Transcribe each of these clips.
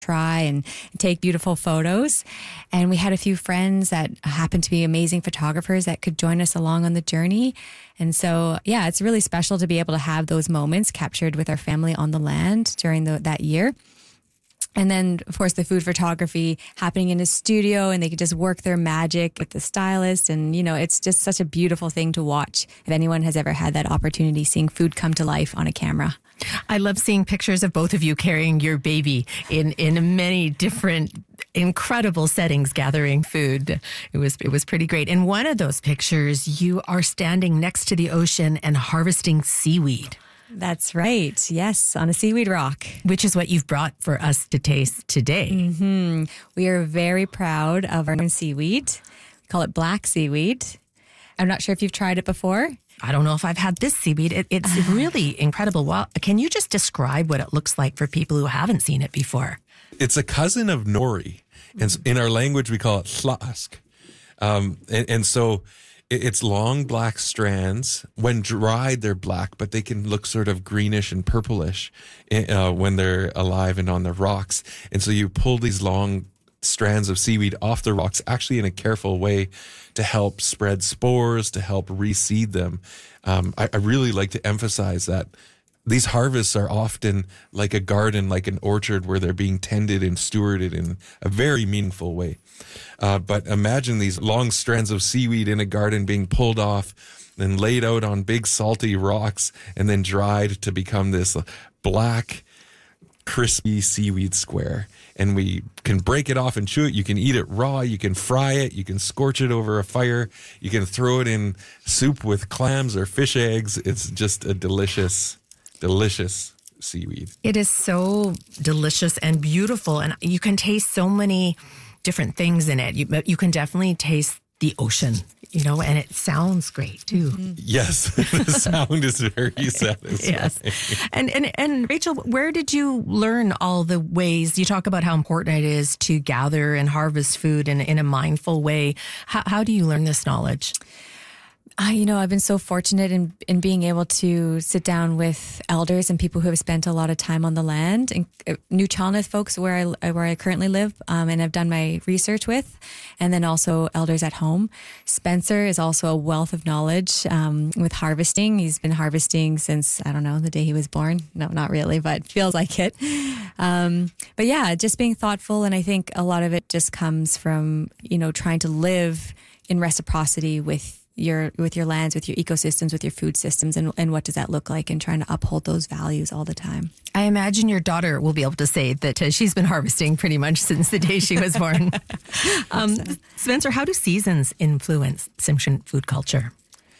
try and take beautiful photos. And we had a few friends that happened to be amazing photographers that could join us along on the journey. And so, yeah, it's really special to be able to have those moments captured with our family on the land during that year. And then, of course, the food photography happening in a studio, and they could just work their magic with the stylist. And, you know, it's just such a beautiful thing to watch. If anyone has ever had that opportunity, seeing food come to life on a camera. I love seeing pictures of both of you carrying your baby in many different incredible settings, gathering food. It was pretty great. In one of those pictures, you are standing next to the ocean and harvesting seaweed. That's right. Yes, on a seaweed rock. Which is what you've brought for us to taste today. Mm-hmm. We are very proud of our seaweed. We call it black seaweed. I'm not sure if you've tried it before. I don't know if I've had this seaweed. It's really incredible. Well, can you just describe what it looks like for people who haven't seen it before? It's a cousin of nori. And in our language, we call it slask. And so it's long black strands. When dried, they're black, but they can look sort of greenish and purplish when they're alive and on the rocks. And so you pull these long strands of seaweed off the rocks, actually in a careful way to help spread spores, to help reseed them. I really like to emphasize that these harvests are often like a garden, like an orchard, where they're being tended and stewarded in a very meaningful way. But imagine these long strands of seaweed in a garden being pulled off and laid out on big salty rocks and then dried to become this black, crispy seaweed square. And we can break it off and chew it. You can eat it raw. You can fry it. You can scorch it over a fire. You can throw it in soup with clams or fish eggs. It's just a delicious seaweed. It is so delicious and beautiful, and you can taste so many different things in it. You can definitely taste the ocean, you know, and it sounds great too. Mm-hmm. Yes, the sound is very satisfying. Yes. And Rachel, where did you learn all the ways? You talk about how important it is to gather and harvest food in a mindful way. How do you learn this knowledge? I've been so fortunate in being able to sit down with elders and people who have spent a lot of time on the land, and New Chalmers folks where I currently live, and I've done my research with, and then also elders at home. Spencer is also a wealth of knowledge with harvesting. He's been harvesting since, I don't know, the day he was born. No, not really, but feels like it. But yeah, just being thoughtful, and I think a lot of it just comes from, trying to live in reciprocity with your lands, with your ecosystems, with your food systems, and what does that look like, and trying to uphold those values all the time. I imagine your daughter will be able to say that she's been harvesting pretty much since the day she was born. Spencer, how do seasons influence Tsimshian food culture?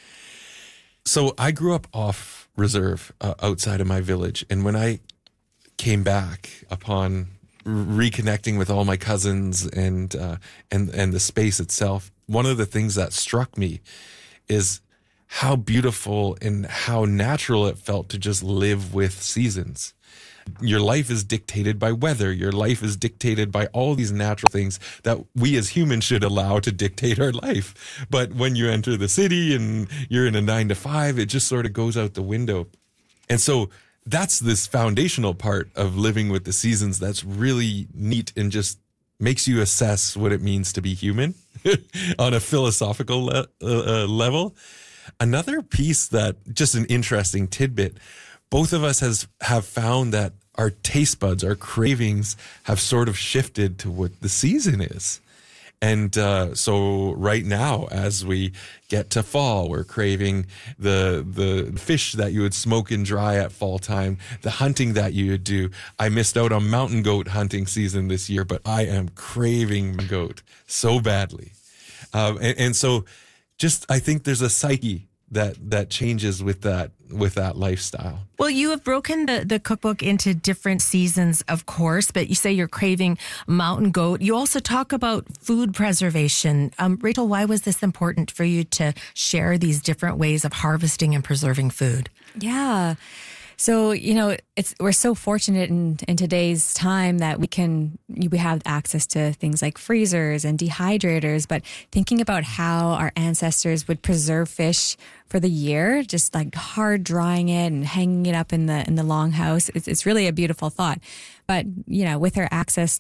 So I grew up off reserve outside of my village, and when I came back upon reconnecting with all my cousins and the space itself, one of the things that struck me is how beautiful and how natural it felt to just live with seasons. Your life is dictated by weather. Your life is dictated by all these natural things that we as humans should allow to dictate our life. But when you enter the city and you're in a 9-to-5, it just sort of goes out the window. And so that's this foundational part of living with the seasons that's really neat and just makes you assess what it means to be human on a philosophical level. Another piece that, just an interesting tidbit, both of us have found that our taste buds, our cravings have sort of shifted to what the season is. And so right now, as we get to fall, we're craving the fish that you would smoke and dry at fall time, the hunting that you would do. I missed out on mountain goat hunting season this year, but I am craving goat so badly. And so just, I think there's a psyche that changes with that lifestyle. Well, you have broken the cookbook into different seasons, of course, but you say you're craving mountain goat. You also talk about food preservation. Rachel, why was this important for you to share these different ways of harvesting and preserving food? Yeah. So, we're so fortunate in today's time that we have access to things like freezers and dehydrators, but thinking about how our ancestors would preserve fish for the year, just like hard drying it and hanging it up in the longhouse, it's really a beautiful thought. But, with her access